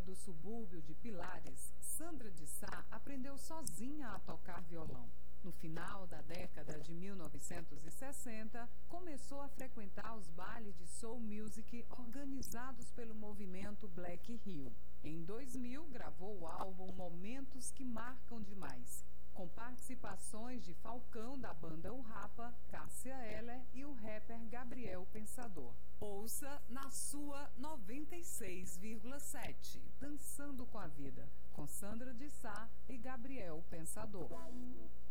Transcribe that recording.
do subúrbio de Pilares, Sandra de Sá aprendeu sozinha a tocar violão. No final da década de 1960, começou a frequentar os bailes de soul music organizados pelo movimento Black Hill. Em 2000, gravou o álbum Momentos que Marcam Demais, com participações de Falcão da banda O Rapa, Cássia Eller e o rapper Gabriel Pensador. Ouça na sua 96,7, Dançando com a Vida, com Sandra de Sá e Gabriel Pensador.